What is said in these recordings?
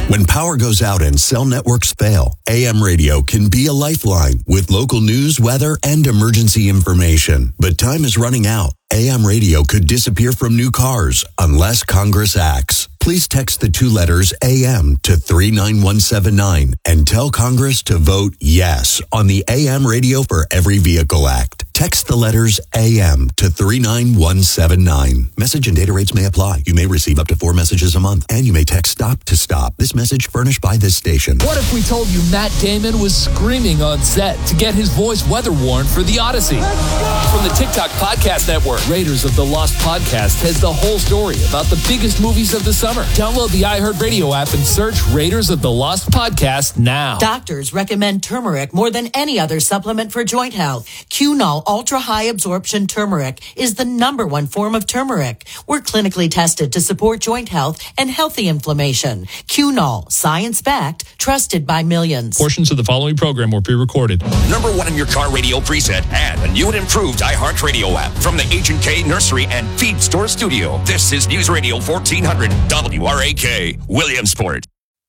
When power goes out and cell networks fail, AM radio can be a lifeline with local news, weather, and emergency information. But time is running out. AM radio could disappear from new cars unless Congress acts. Please text the 2 letters AM to 39179 and tell Congress to vote yes on the AM Radio for Every Vehicle Act. Text the letters AM to 39179. Message and data rates may apply. You may receive up to 4 messages a month, and you may text STOP to STOP. This message furnished by this station. What if we told you Matt Damon was screaming on set to get his voice weather-worn for The Odyssey? From the TikTok Podcast Network, Raiders of the Lost Podcast has the whole story about the biggest movies of the summer. Download the iHeartRadio app and search Raiders of the Lost Podcast now. Doctors recommend turmeric more than any other supplement for joint health. Qunol Ultra High Absorption Turmeric is the #1 form of turmeric. We're clinically tested to support joint health and healthy inflammation. Qunol, science-backed, trusted by millions. Portions of the following program were pre-recorded. #1 in your car radio preset and a new and improved iHeartRadio app from the H&K Nursery and Feed Store Studio. This is News Radio 1400 WRAK, Williamsport.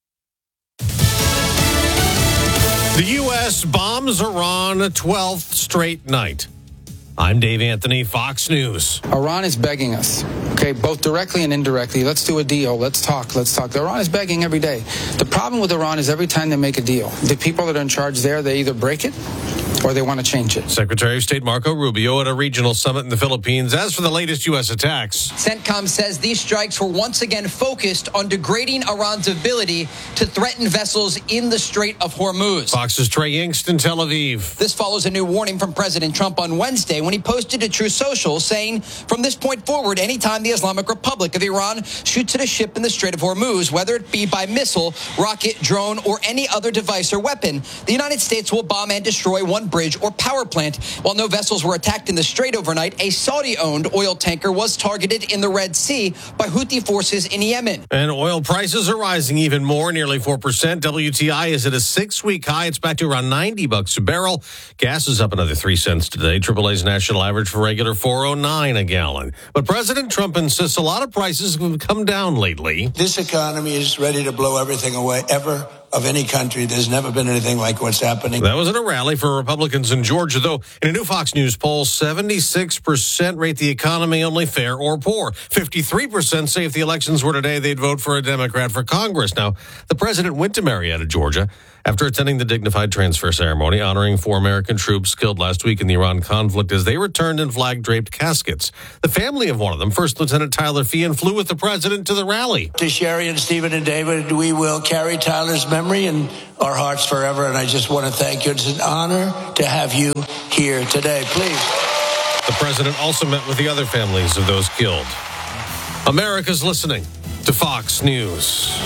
The U.S. bombs Iran a 12th straight night. I'm Dave Anthony, Fox News. Iran is begging us, okay, both directly and indirectly. Let's do a deal. Let's talk. Iran is begging every day. The problem with Iran is every time they make a deal, the people that are in charge there, they either break it or they want to change it. Secretary of State Marco Rubio at a regional summit in the Philippines. As for the latest U.S. attacks, CENTCOM says these strikes were once again focused on degrading Iran's ability to threaten vessels in the Strait of Hormuz. Fox's Trey Yingst in Tel Aviv. This follows a new warning from President Trump on Wednesday when he posted to Truth Social saying, from this point forward, anytime the Islamic Republic of Iran shoots at a ship in the Strait of Hormuz, whether it be by missile, rocket, drone, or any other device or weapon, the United States will bomb and destroy one bridge or power plant. While no vessels were attacked in the Strait overnight, a Saudi-owned oil tanker was targeted in the Red Sea by Houthi forces in Yemen. And oil prices are rising even more, nearly 4%. WTI is at a 6-week high. It's back to around $90 a barrel. Gas is up another 3 cents today. AAA's national average for regular $4.09 a gallon. But President Trump insists a lot of prices have come down lately. This economy is ready to blow everything away, ever, of any country. There's never been anything like what's happening. That was at a rally for Republicans in Georgia, though. In a new Fox News poll, 76% rate the economy only fair or poor. 53% say if the elections were today, they'd vote for a Democrat for Congress. Now, the president went to Marietta, Georgia, after attending the dignified transfer ceremony honoring 4 American troops killed last week in the Iran conflict as they returned in flag-draped caskets. The family of one of them, First Lieutenant Tyler Feehan, flew with the president to the rally. To Sherry and Stephen and David, we will carry Tyler's memory in our hearts forever, and I just want to thank you. It's an honor to have you here today. Please. The president also met with the other families of those killed. America's listening to Fox News.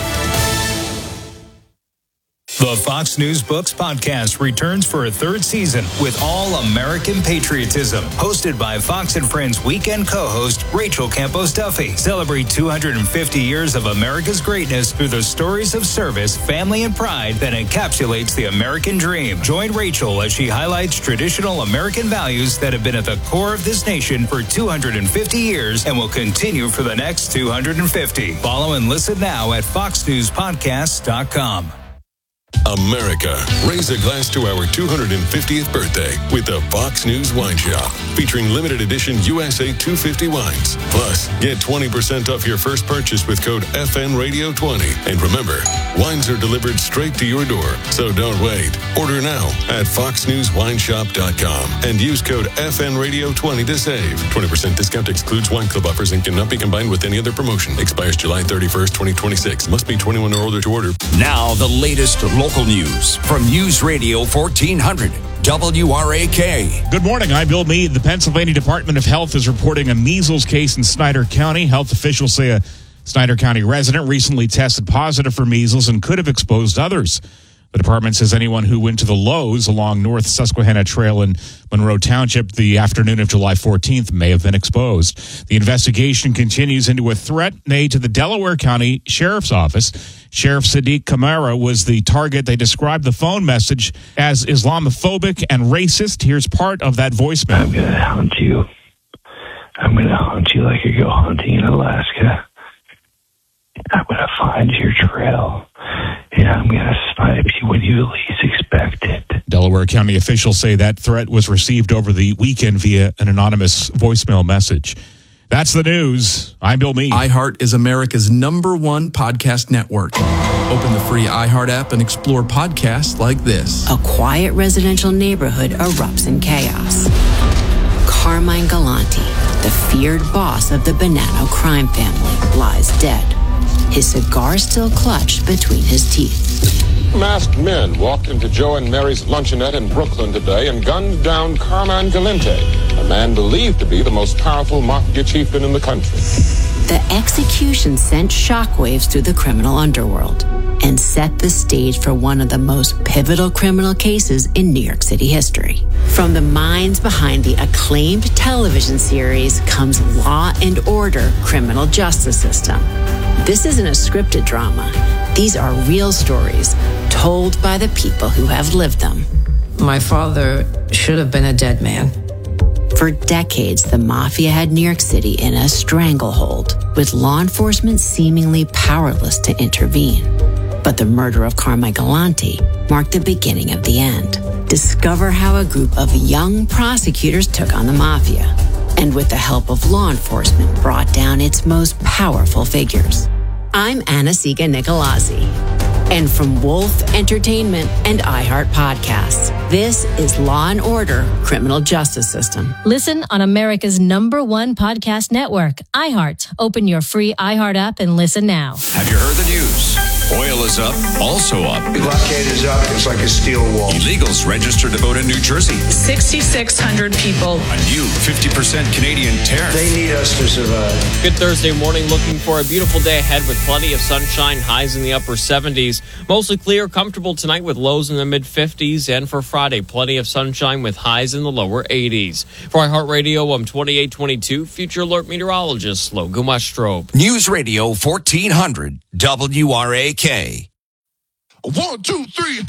The Fox News Books podcast returns for a 3rd season with All American Patriotism, hosted by Fox and Friends weekend co-host Rachel Campos Duffy. Celebrate 250 years of America's greatness through the stories of service, family, and pride that encapsulates the American dream. Join Rachel as she highlights traditional American values that have been at the core of this nation for 250 years and will continue for the next 250. Follow and listen now at foxnewspodcast.com. America, raise a glass to our 250th birthday with the Fox News Wine Shop, featuring limited edition USA 250 wines. Plus, get 20% off your first purchase with code FNRadio20. And remember, wines are delivered straight to your door, so don't wait. Order now at foxnewswineshop.com and use code FNRadio20 to save. 20% discount excludes wine club offers and cannot be combined with any other promotion. Expires July 31st, 2026. Must be 21 or older to order. Now, the latest local news from News Radio 1400 WRAK. Good morning. I'm Bill Meade. The Pennsylvania Department of Health is reporting a measles case in Snyder County. Health officials say a Snyder County resident recently tested positive for measles and could have exposed others. The department says anyone who went to the Lowe's along North Susquehanna Trail in Monroe Township the afternoon of July 14th may have been exposed. The investigation continues into a threat made to the Delaware County Sheriff's Office. Sheriff Sadiq Kamara was the target. They described the phone message as Islamophobic and racist. Here's part of that voicemail. I'm going to hunt you. I'm going to hunt you like you go hunting in Alaska. I'm going to find your trail. I'm going to snipe you when you least expect it. Delaware County officials say that threat was received over the weekend via an anonymous voicemail message. That's the news. I'm Bill Meade. iHeart is America's #1 podcast network. Open the free iHeart app and explore podcasts like this. A quiet residential neighborhood erupts in chaos. Carmine Galante, the feared boss of the Bonanno crime family, lies dead. His cigar still clutched between his teeth. Masked men walked into Joe and Mary's luncheonette in Brooklyn today and gunned down Carmine Galante, a man believed to be the most powerful mafia chieftain in the country. The execution sent shockwaves through the criminal underworld and set the stage for one of the most pivotal criminal cases in New York City history. From the minds behind the acclaimed television series comes Law and Order: Criminal Justice System. This isn't a scripted drama. These are real stories told by the people who have lived them. My father should have been a dead man. For decades, the mafia had New York City in a stranglehold, with law enforcement seemingly powerless to intervene. But the murder of Carmine Galante marked the beginning of the end. Discover how a group of young prosecutors took on the mafia, and with the help of law enforcement, brought down its most powerful figures. I'm Anna Siga Nicolazzi. And from Wolf Entertainment and iHeart Podcasts, this is Law & Order: Criminal Justice System. Listen on America's #1 podcast network, iHeart. Open your free iHeart app and listen now. Have you heard the news? Oil is up, also up. The blockade is up. It's like a steel wall. Illegals registered to vote in New Jersey. 6,600 people. A new 50% Canadian tariff. They need us to survive. Good Thursday morning, looking for a beautiful day ahead with plenty of sunshine, highs in the upper 70s. Mostly clear, comfortable tonight with lows in the mid-50s. And for Friday, plenty of sunshine with highs in the lower 80s. For iHeartRadio, I'm 2822 Future Alert Meteorologist Logan Westrobe. News Radio 1400 WRAK. 1, 2, 3.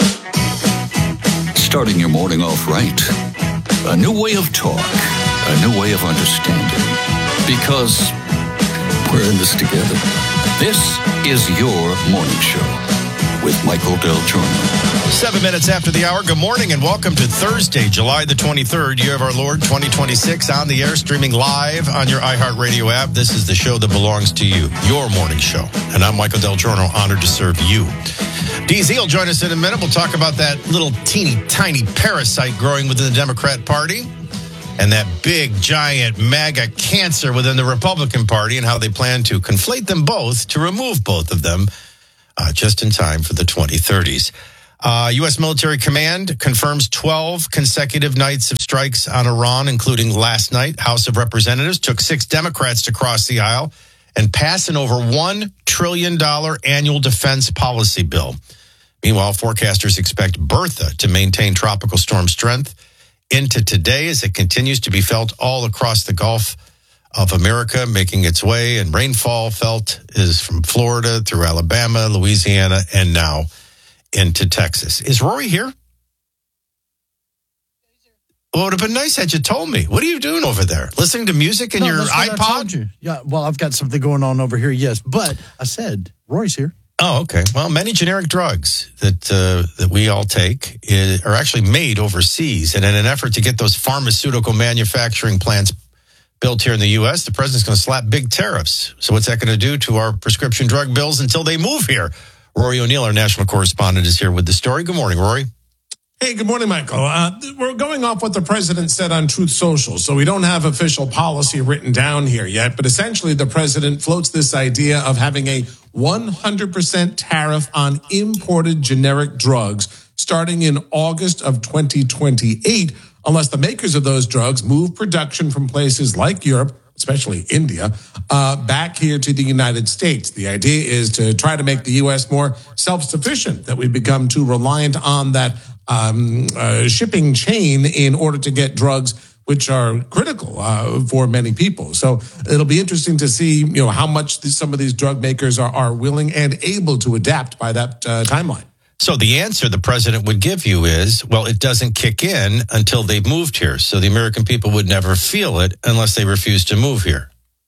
Starting your morning off right. A new way of talk. A new way of understanding. Because we're in this together. This is your morning show with Michael Del Giorno. 7 minutes after the hour. Good morning and welcome to Thursday, July the 23rd, year of our Lord 2026, on the air, streaming live on your iHeartRadio app. This is the show that belongs to you, your morning show. And I'm Michael Del Giorno, honored to serve you. DZ will join us in a minute. We'll talk about that little teeny tiny parasite growing within the Democrat Party and that big, giant, MAGA cancer within the Republican Party and how they plan to conflate them both to remove both of them just in time for the 2030s. U.S. Military Command confirms 12 consecutive nights of strikes on Iran, including last night. House of Representatives took 6 Democrats to cross the aisle and pass an over $1 trillion annual defense policy bill. Meanwhile, forecasters expect Bertha to maintain tropical storm strength into today as it continues to be felt all across the Gulf of America, making its way, and rainfall felt is from Florida through Alabama, Louisiana, and now into Texas. Is Rory here? Well, it would have been nice had you told me. What are you doing over there? Listening to music in your iPod? I told you. Yeah, well, I've got something going on over here, yes. But I said, Rory's here. Oh, okay. Well, many generic drugs that we all take are actually made overseas. And in an effort to get those pharmaceutical manufacturing plants built here in the U.S., the president's going to slap big tariffs. So what's that going to do to our prescription drug bills until they move here? Rory O'Neill, our national correspondent, is here with the story. Good morning, Rory. Hey, good morning, Michael. We're going off what the president said on Truth Social, so we don't have official policy written down here yet, but essentially the president floats this idea of having a 100% tariff on imported generic drugs starting in August of 2028, unless the makers of those drugs move production from places like Europe, especially India, back here to the United States. The idea is to try to make the U.S. more self-sufficient, that we become too reliant on that shipping chain in order to get drugs which are critical for many people. So it'll be interesting to see, how much some of these drug makers are willing and able to adapt by that timeline. So the answer the president would give you is, well, it doesn't kick in until they've moved here. So the American people would never feel it unless they refuse to move here.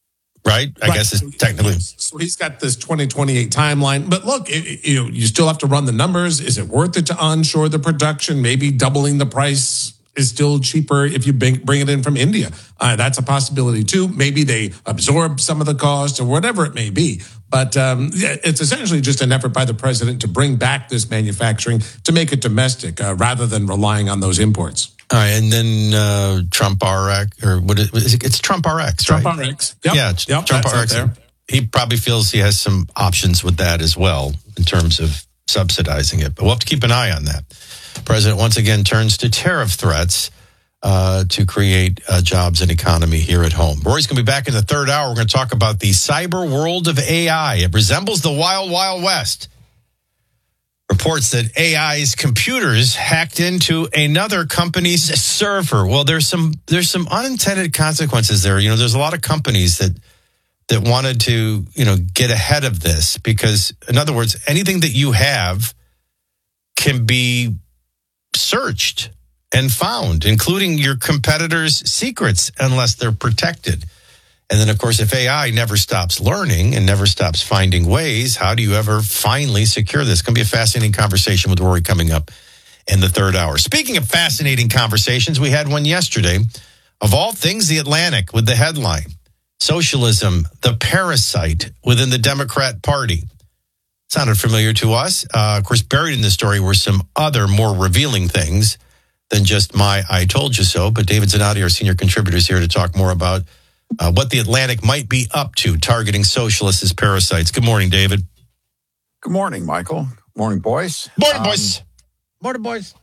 right? I guess it's technically. So he's got this 2028 timeline. But look, you still have to run the numbers. Is it worth it to onshore the production? Maybe doubling the price is still cheaper if you bring it in from India. That's a possibility too. Maybe they absorb some of the cost or whatever it may be. But it's essentially just an effort by the president to bring back this manufacturing, to make it domestic rather than relying on those imports. All right, and then Trump RX, or what is it? It's Trump RX, right? Trump RX. Yep. Yeah, Trump RX. He probably feels he has some options with that as well in terms of subsidizing it. But we'll have to keep an eye on that. President once again turns to tariff threats to create jobs and economy here at home. Rory's going to be back in the third hour. We're going to talk about the cyber world of AI. It resembles the wild, wild west. Reports that AI's computers hacked into another company's server. Well, there's some unintended consequences there. There's a lot of companies that wanted to, get ahead of this because, in other words, anything that you have can be searched and found, including your competitors' secrets, unless they're protected. And then, of course, if AI never stops learning and never stops finding ways, how do you ever finally secure this? It's going to be a fascinating conversation with Rory coming up in the third hour. Speaking of fascinating conversations, we had one yesterday. Of all things, The Atlantic with the headline, Socialism, the Parasite Within the Democrat Party. Sounded familiar to us. Of course, buried in the story were some other more revealing things than just my I told you so. But David Zanotti, our senior contributor, is here to talk more about what The Atlantic might be up to targeting socialists as parasites. Good morning, David. Good morning, Michael. Morning, boys. Morning, boys. Morning, boys.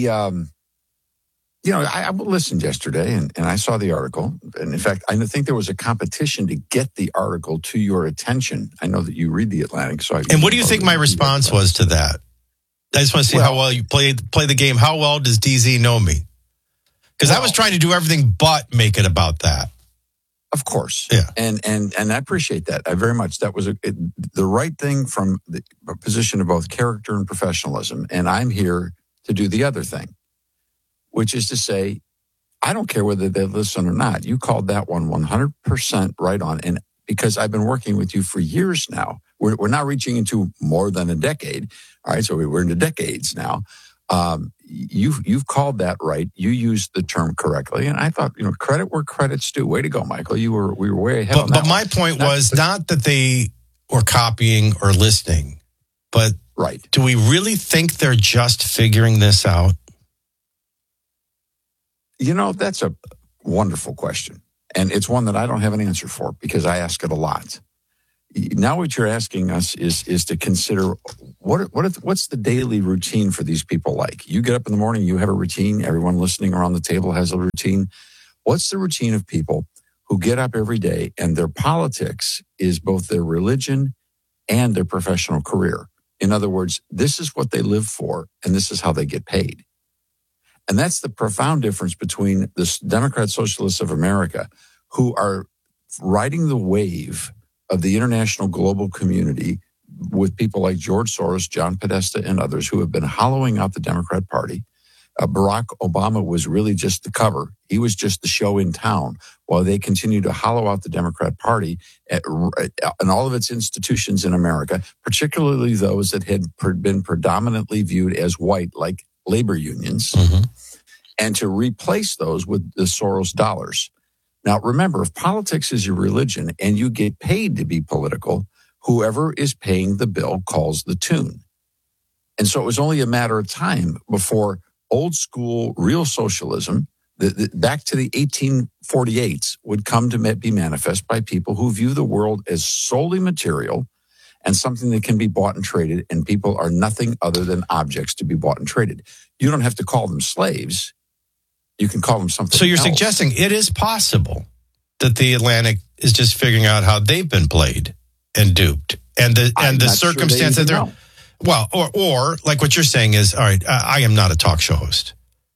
I listened yesterday and I saw the article. And in fact, I think there was a competition to get the article to your attention. I know that you read The Atlantic. And what do you think my response was to that? I just want to see how well you play the game. How well does DZ know me? Because I was trying to do everything but make it about that. Of course. Yeah. And I appreciate that. I very much. That was the right thing from the position of both character and professionalism. And I'm here to do the other thing, which is to say, I don't care whether they listen or not. You called that one 100% right on. And because I've been working with you for years now, we're now reaching into more than a decade. All right. So we're into decades now. You've called that right. You used the term correctly. And I thought, credit where credit's due. Way to go, Michael. We were way ahead on that. But my point was not that they were copying or listening, but right. Do we really think they're just figuring this out? That's a wonderful question. And it's one that I don't have an answer for because I ask it a lot. Now what you're asking us is to consider what's the daily routine for these people like? You get up in the morning, you have a routine. Everyone listening around the table has a routine. What's the routine of people who get up every day and their politics is both their religion and their professional career? In other words, this is what they live for and this is how they get paid. And that's the profound difference between the Democrat Socialists of America, who are riding the wave of the international global community with people like George Soros, John Podesta, and others who have been hollowing out the Democrat Party. Barack Obama was really just the cover. He was just the show in town while they continue to hollow out the Democrat Party and all of its institutions in America, particularly those that had been predominantly viewed as white, like labor unions, and to replace those with the Soros dollars. Now, remember, if politics is your religion and you get paid to be political, whoever is paying the bill calls the tune. And so it was only a matter of time before old school real socialism, back to the 1848s, would come to be manifest by people who view the world as solely material and something that can be bought and traded, and people are nothing other than objects to be bought and traded. You don't have to call them slaves. You can call them something So you're else. suggesting it is possible that the Atlantic is just figuring out how they've been played and duped, and the circumstance that they're well, or like what you're saying is, all right, I am not a talk show host.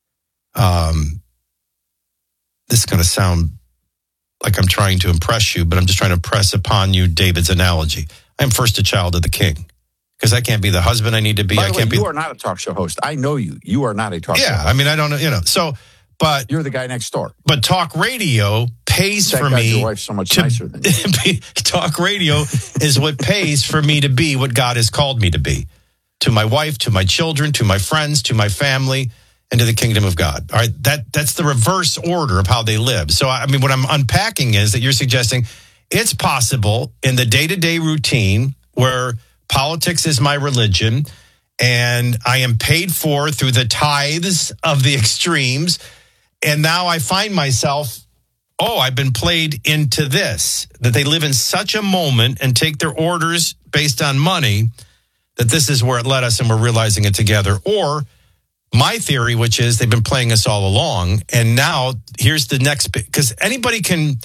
This is going to sound like I'm trying to impress you, but I'm just trying to press upon you David's analogy. I'm first a child of the king because I can't be the husband I need to be. By the way, you are not a talk show host. I know you. You are not a talk show host. Yeah, I mean, I don't know, but you're the guy next door. But talk radio pays that for guy, me. Your wife's so much nicer than you. Talk radio is what pays for me to be what God has called me to be. To my wife, to my children, to my friends, to my family, and to the kingdom of God. All right, that's the reverse order of how they live. So, I mean, what I'm unpacking is that you're suggesting it's possible in the day-to-day routine where politics is my religion and I am paid for through the tithes of the extremes, and now I find myself, I've been played into this, that they live in such a moment and take their orders based on money, that this is where it led us and we're realizing it together. Or my theory, which is they've been playing us all along, and now here's the next bit, because anybody can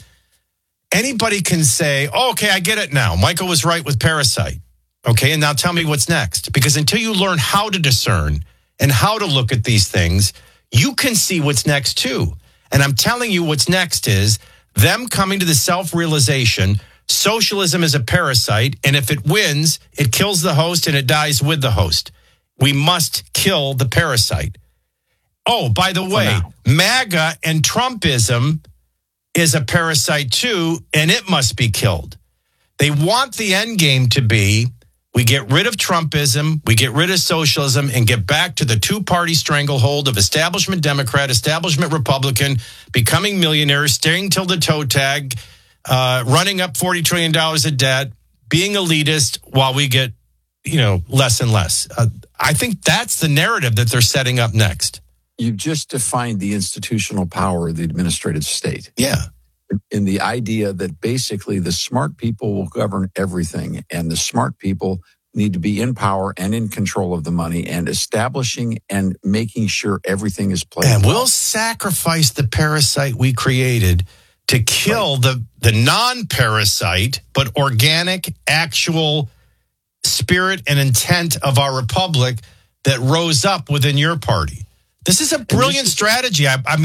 say, okay, I get it now. Michael was right with Parasite. Okay, and now tell me what's next. Because until you learn how to discern and how to look at these things, you can see what's next too. And I'm telling you what's next is them coming to the self-realization socialism is a parasite, and if it wins, it kills the host and it dies with the host. We must kill the parasite. Oh, by the way, MAGA and Trumpism is a parasite too, and it must be killed. They want the end game to be, we get rid of Trumpism, we get rid of socialism, and get back to the two-party stranglehold of establishment Democrat, establishment Republican, becoming millionaires, staying till the toe tag, running up $40 trillion of debt, being elitist while we get, less and less. I think that's the narrative that they're setting up next. You just defined the institutional power of the administrative state. Yeah. In the idea that basically the smart people will govern everything, and the smart people need to be in power and in control of the money and establishing and making sure everything is played. And we'll sacrifice the parasite we created to kill the non-parasite, but organic, actual spirit and intent of our republic that rose up within your party. This is a brilliant strategy.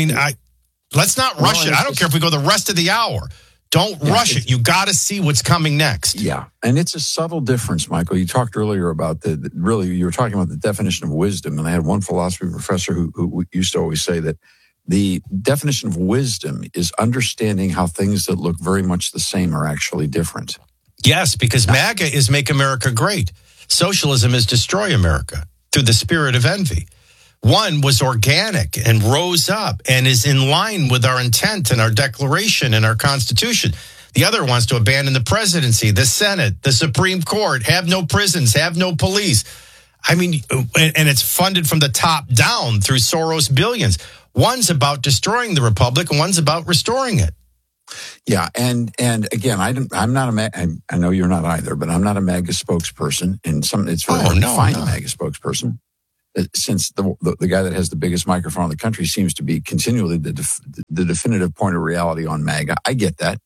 Let's not rush it. I don't care if we go the rest of the hour. Don't rush it. You got to see what's coming next. Yeah. And it's a subtle difference, Michael. You talked earlier about you were talking about the definition of wisdom. And I had one philosophy professor who used to always say that the definition of wisdom is understanding how things that look very much the same are actually different. Yes, because MAGA is make America great. Socialism is destroy America through the spirit of envy. One was organic and rose up and is in line with our intent and our declaration and our Constitution. The other wants to abandon the presidency, the Senate, the Supreme Court, have no prisons, have no police. And it's funded from the top down through Soros billions. One's about destroying the republic and one's about restoring it. Yeah, and again, I'm not I know you're not either, but I'm not a MAGA spokesperson, and it's really hard to find a MAGA spokesperson, since the guy that has the biggest microphone in the country seems to be continually the definitive point of reality on MAGA. I get that.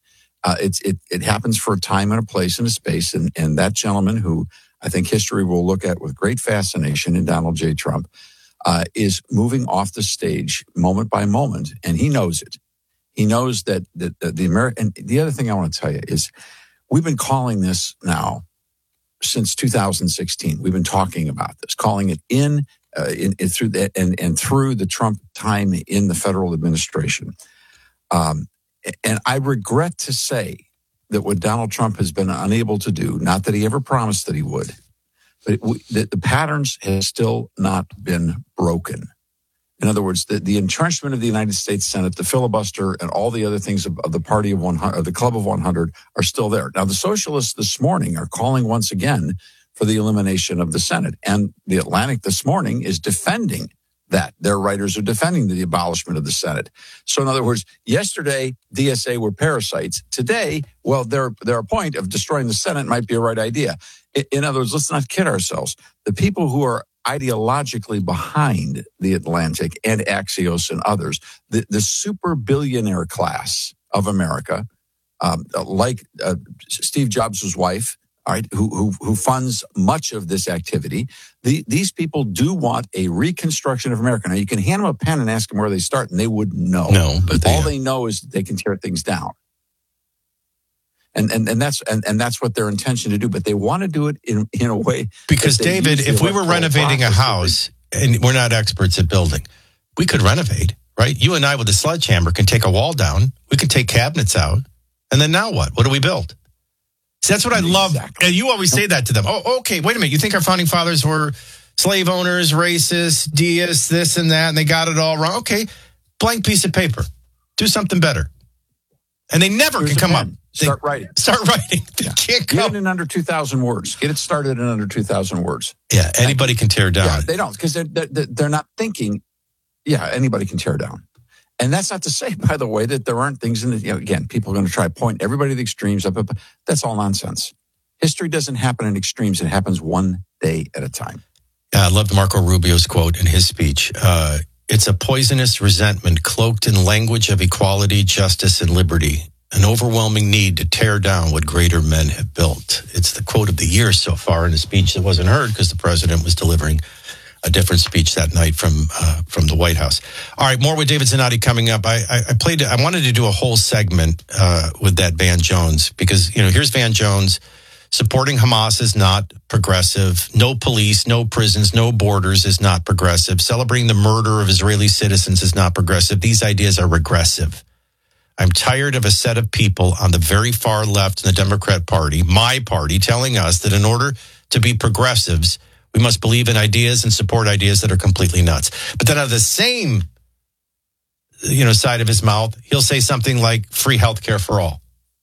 It happens for a time and a place and a space, and that gentleman who I think history will look at with great fascination in Donald J. Trump is moving off the stage moment by moment, and he knows it. He knows that the American. And the other thing I want to tell you is, we've been calling this now since 2016. We've been talking about this, calling it through the Trump time in the federal administration. And I regret to say that what Donald Trump has been unable to do, not that he ever promised that he would, but the patterns have still not been broken. In other words, the entrenchment of the United States Senate, the filibuster, and all the other things of the party of 100, the Club of 100, are still there. Now, the socialists this morning are calling once again for the elimination of the Senate, and the Atlantic this morning is defending that. Their writers are defending the abolishment of the Senate. So, in other words, yesterday DSA were parasites. Today, well, their point of destroying the Senate might be a right idea. In other words, let's not kid ourselves. The people who are ideologically behind the Atlantic and Axios and others, the super billionaire class of America, like Steve Jobs' wife, all right, who funds much of this activity, these people do want a reconstruction of America. Now, you can hand them a pen and ask them where they start, and they wouldn't know. No, but all they know is that they can tear things down. And that's what their intention to do, but they want to do it in a way. Because David, if we were renovating a house, and we're not experts at building, we could renovate, right? You and I with a sledgehammer can take a wall down. We could take cabinets out. And then now what? What do we build? See, that's what I love. And you always say that to them. Oh, okay, wait a minute. You think our founding fathers were slave owners, racist, deists, this and that, and they got it all wrong? Okay, blank piece of paper. Do something better. And they never can come up. Start writing. They can't come. Get it in under 2,000 words. Get it started in under 2,000 words. Yeah, anybody can tear down. Yeah, they don't, because they're not thinking, anybody can tear down. And that's not to say, by the way, that there aren't things in the, again, people are going to try to point everybody to the extremes. That's all nonsense. History doesn't happen in extremes. It happens one day at a time. Yeah, I loved Marco Rubio's quote in his speech. It's a poisonous resentment cloaked in language of equality, justice, and liberty. An overwhelming need to tear down what greater men have built. It's the quote of the year so far in a speech that wasn't heard because the president was delivering a different speech that night from the White House. All right, more with David Zanotti coming up. I wanted to do a whole segment with that Van Jones because, here's Van Jones supporting Hamas is not progressive. No police, no prisons, no borders is not progressive. Celebrating the murder of Israeli citizens is not progressive. These ideas are regressive. I'm tired of a set of people on the very far left in the Democrat Party, my party, telling us that in order to be progressives, we must believe in ideas and support ideas that are completely nuts. But then out of the same, side of his mouth, he'll say something like free healthcare for all.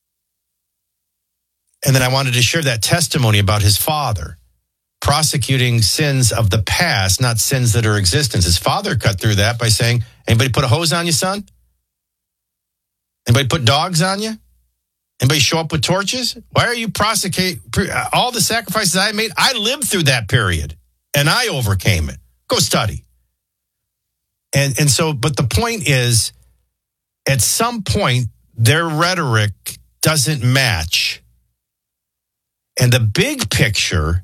And then I wanted to share that testimony about his father prosecuting sins of the past, not sins that are existence. His father cut through that by saying, anybody put a hose on you, son? Anybody put dogs on you? Anybody show up with torches? Why are you prosecuting all the sacrifices I made? I lived through that period and I overcame it. Go study. And so, but the point is, at some point, their rhetoric doesn't match. And the big picture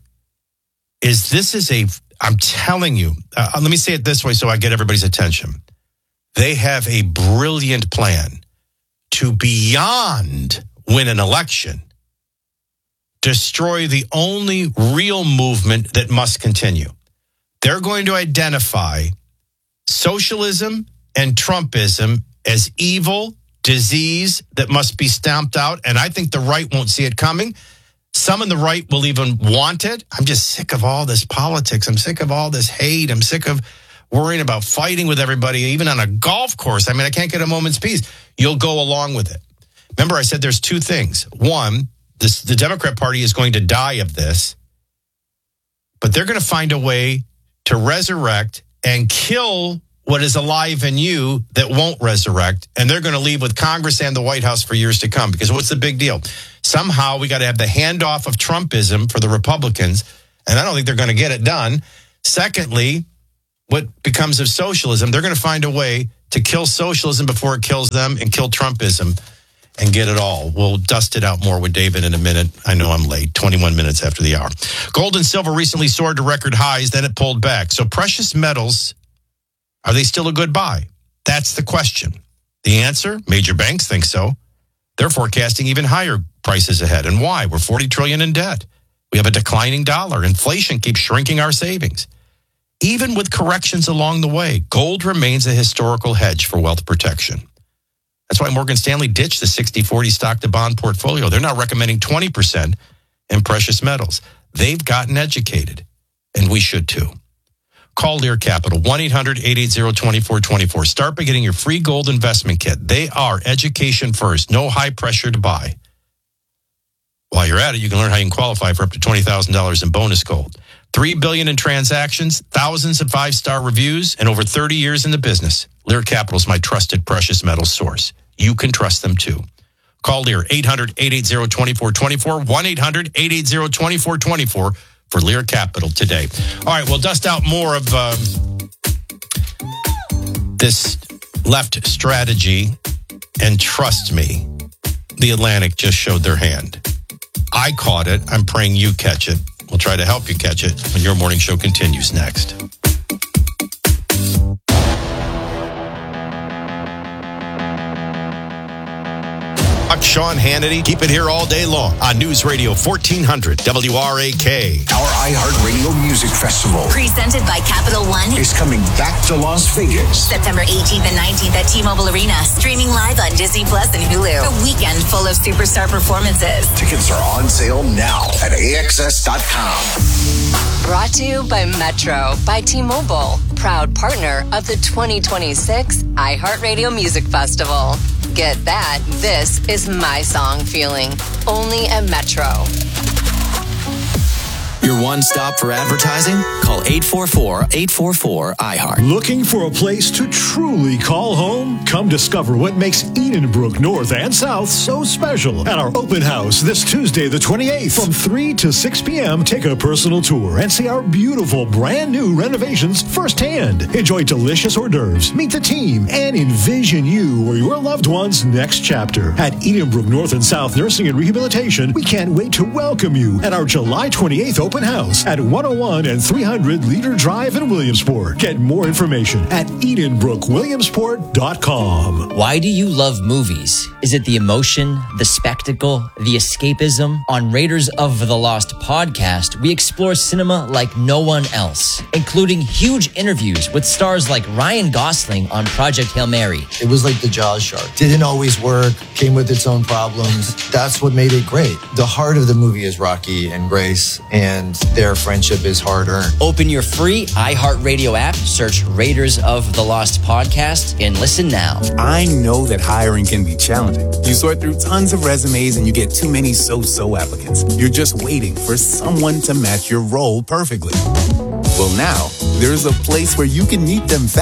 is I'm telling you, let me say it this way so I get everybody's attention. They have a brilliant plan to beyond win an election, destroy the only real movement that must continue. They're going to identify socialism and Trumpism as evil, disease that must be stamped out. And I think the right won't see it coming. Some in the right will even want it. I'm just sick of all this politics. I'm sick of all this hate. I'm sick of worrying about fighting with everybody, even on a golf course. I can't get a moment's peace. You'll go along with it. Remember, I said there's two things. One, the Democrat Party is going to die of this, but they're going to find a way to resurrect and kill what is alive in you that won't resurrect, and they're going to leave with Congress and the White House for years to come. Because what's the big deal? Somehow we got to have the handoff of Trumpism for the Republicans, and I don't think they're going to get it done. Secondly, what becomes of socialism? They're going to find a way to kill socialism before it kills them and kill Trumpism and get it all. We'll dust it out more with David in a minute. I know I'm late, 21 minutes after the hour. Gold and silver recently soared to record highs, then it pulled back. So precious metals, are they still a good buy? That's the question. The answer, major banks think so. They're forecasting even higher prices ahead. And why? We're $40 trillion in debt. We have a declining dollar. Inflation keeps shrinking our savings. Even with corrections along the way, gold remains a historical hedge for wealth protection. That's why Morgan Stanley ditched the 60-40 stock-to-bond portfolio. They're now recommending 20% in precious metals. They've gotten educated, and we should too. Call Lear Capital, 1-800-880-2424. Start by getting your free gold investment kit. They are education first, no high pressure to buy. While you're at it, you can learn how you can qualify for up to $20,000 in bonus gold. $3 billion in transactions, thousands of 5-star reviews, and over 30 years in the business. Lear Capital is my trusted precious metals source. You can trust them too. Call Lear, 800-880-2424, 1-800-880-2424 for Lear Capital today. All right, we'll dust out more of this left strategy, and trust me, the Atlantic just showed their hand. I caught it. I'm praying you catch it. We'll try to help you catch it when your morning show continues next. Sean Hannity. Keep it here all day long on News Radio 1400 WRAK. Our iHeartRadio Music Festival, presented by Capital One, is coming back to Las Vegas. September 18th and 19th at T-Mobile Arena. Streaming live on Disney Plus and Hulu. A weekend full of superstar performances. Tickets are on sale now at AXS.com. Brought to you by Metro by T-Mobile, proud partner of the 2026 iHeartRadio Music Festival. Get that. This is my song feeling. Only at Metro. Your one-stop for advertising? Call 844-844-iHeart. Looking for a place to truly call home? Come discover what makes Edenbrook North and South so special at our open house this Tuesday, the 28th. From 3 to 6 p.m., take a personal tour and see our beautiful brand new renovations firsthand. Enjoy delicious hors d'oeuvres, meet the team, and envision you or your loved one's next chapter. At Edenbrook North and South Nursing and Rehabilitation, we can't wait to welcome you at our July 28th open house at 101 and 300 Leader Drive in Williamsport. Get more information at EdenbrookWilliamsport.com. Why do you love movies? Is it the emotion, the spectacle, the escapism? On Raiders of the Lost podcast, we explore cinema like no one else, including huge interviews with stars like Ryan Gosling on Project Hail Mary. It was like the Jaws shark. Didn't always work, came with its own problems. That's what made it great. The heart of the movie is Rocky and Grace, and their friendship is hard-earned. Open your free iHeartRadio app, search Raiders of the Lost podcast, and listen now. I know that hiring can be challenging. You sort through tons of resumes and you get too many so-so applicants. You're just waiting for someone to match your role perfectly. Well, now, there's a place where you can meet them fast